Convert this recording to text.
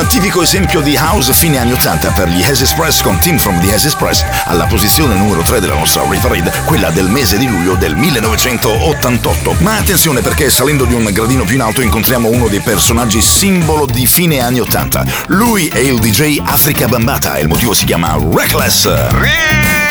Un tipico esempio di house fine anni 80 per gli Haze Express con Team from the Haze Express alla posizione numero 3 della nostra Hit Parade, quella del mese di luglio del 1988. Ma attenzione, perché salendo di un gradino più in alto incontriamo uno dei personaggi simbolo di fine anni 80. Lui è il DJ Afrika Bambaataa e il motivo si chiama Reckless.